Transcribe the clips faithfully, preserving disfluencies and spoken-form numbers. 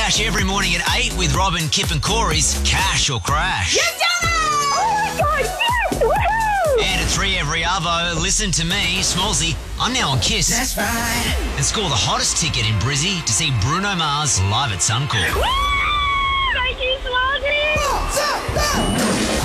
Cash every morning at eight with Robin, Kip and Corey's Cash or Crash. You done it! Oh my God, yes! Woohoo! And at three every Arvo, listen to me, Smallsy. I'm now on Kiss. That's right. And score the hottest ticket in Brizzy to see Bruno Mars live at Suncorp. Woo! Thank you, Smallsy!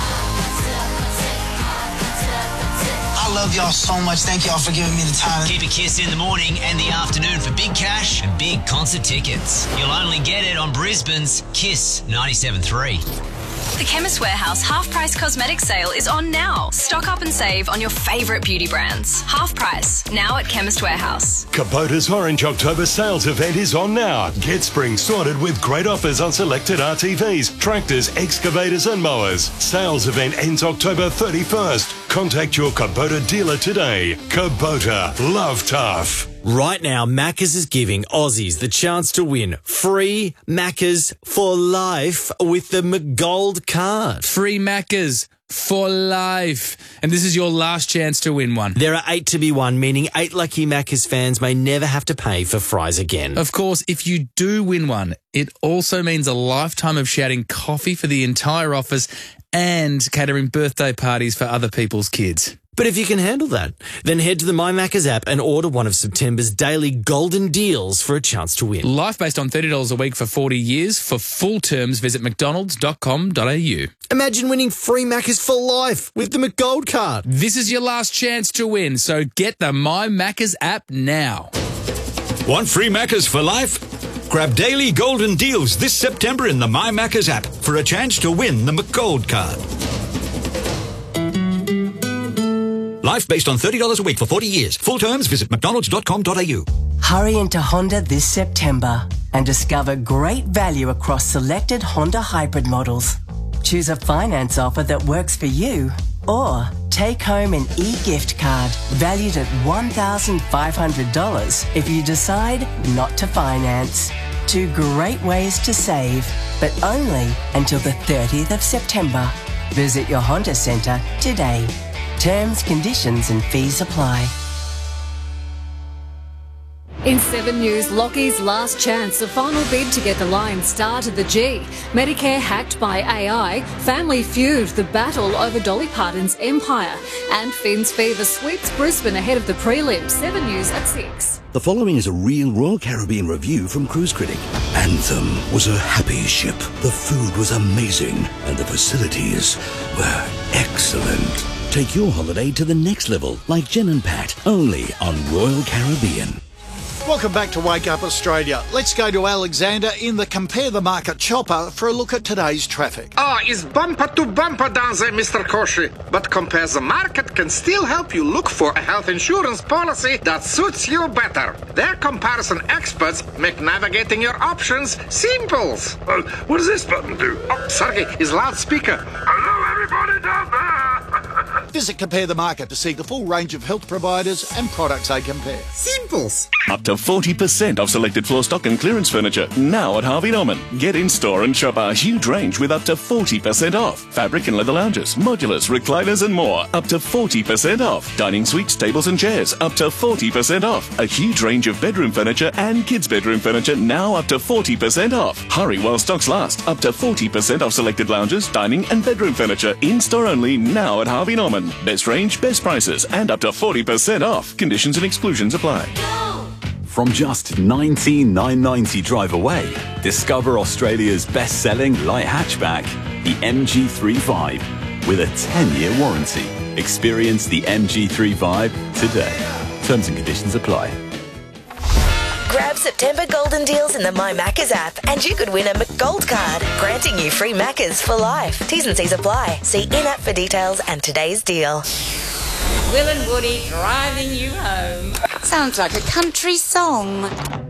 I love y'all so much. Thank y'all for giving me the time. Keep a Kiss in the morning and the afternoon for big cash and big concert tickets. You'll only get it on Brisbane's Kiss ninety-seven point three. The Chemist Warehouse half-price cosmetic sale is on now. Stock up and save on your favourite beauty brands. Half price, now at Chemist Warehouse. Kubota's Orange October sales event is on now. Get spring sorted with great offers on selected R T Vs, tractors, excavators and mowers. Sales event ends October thirty-first. Contact your Kubota dealer today. Kubota, love tough. Right now, Macca's is giving Aussies the chance to win free Macca's for life with the McGold card. Free Macca's for life. And this is your last chance to win one. There are eight to be won, meaning eight lucky Macca's fans may never have to pay for fries again. Of course, if you do win one, it also means a lifetime of shouting coffee for the entire office and catering birthday parties for other people's kids. But if you can handle that, then head to the My Macca's app and order one of September's daily golden deals for a chance to win. Life based on thirty dollars a week for forty years. For full terms, visit mcdonalds dot com dot a u. Imagine winning free Macca's for life with the McGold card. This is your last chance to win, so get the My Macca's app now. Want free Macca's for life? Grab daily golden deals this September in the My Macca's app for a chance to win the McGold card. Life based on thirty dollars a week for forty years. Full terms, visit mcdonalds dot com dot a u. Hurry into Honda this September and discover great value across selected Honda hybrid models. Choose a finance offer that works for you, or take home an e-gift card valued at one thousand five hundred dollars if you decide not to finance. Two great ways to save, but only until the thirtieth of September. Visit your Honda Centre today. Terms, conditions and fees apply. In seven News, Lockie's last chance, a final bid to get the Lions star to the G. Medicare hacked by A I, Family Feud, the battle over Dolly Parton's empire. And Finn's Fever sweeps Brisbane ahead of the prelims. seven News at six. The following is a real Royal Caribbean review from Cruise Critic. Anthem was a happy ship. The food was amazing and the facilities were excellent. Take your holiday to the next level, like Jen and Pat, only on Royal Caribbean. Welcome back to Wake Up Australia. Let's go to Alexander in the Compare the Market chopper for a look at today's traffic. Ah, oh, it's bumper to bumper down there, Mister Koshi. But Compare the Market can still help you look for a health insurance policy that suits you better. Their comparison experts make navigating your options simple. Uh, what does this button do? Oh, Sergey, is loudspeaker. Hello, everybody down there. Visit Compare the Market to see the full range of health providers and products they compare. Simples. Up to forty percent off selected floor stock and clearance furniture, now at Harvey Norman. Get in-store and shop our huge range with up to forty percent off. Fabric and leather lounges, modulars, recliners and more, up to forty percent off. Dining suites, tables and chairs, up to forty percent off. A huge range of bedroom furniture and kids' bedroom furniture, now up to forty percent off. Hurry while stocks last. Up to forty percent off selected lounges, dining and bedroom furniture, in-store only, now at Harvey Norman. Best range, best prices, and up to forty percent off. Conditions and exclusions apply. From just nineteen thousand nine hundred ninety drive away, discover Australia's best-selling light hatchback, the M G thirty-five, with a ten-year warranty. Experience the M G thirty-five today. Terms and conditions apply. Grab September golden deals in the My Macca's app and you could win a McGold card, granting you free Macca's for life. T's and C's apply. See in-app for details and today's deal. Will and Woody driving you home. Sounds like a country song.